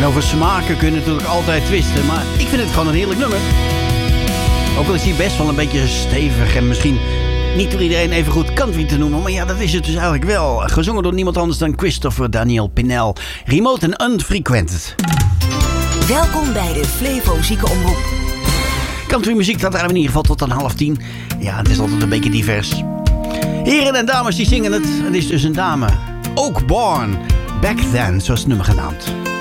over smaken kun je natuurlijk altijd twisten. Maar ik vind het gewoon een heerlijk nummer. Ook al is hij best wel een beetje stevig en misschien niet door iedereen even goed country te noemen. Maar ja, dat is het dus eigenlijk wel. Gezongen door niemand anders dan Christopher Daniel Pinnell. Remote en Unfrequented. Welkom bij de Flevo Ziekenomroep. Countrymuziek, dat hebben we in ieder geval tot aan 9:30. Ja, het is altijd een beetje divers. Heren en dames die zingen het. Het is dus een dame. Oak Born. Back Then, zoals het nummer genaamd.